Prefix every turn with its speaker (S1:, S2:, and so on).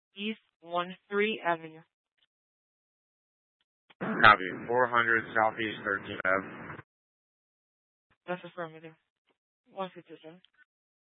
S1: East 13 Avenue.
S2: Copy. 400 Southeast 13th Ave.
S1: That's affirmative. 157.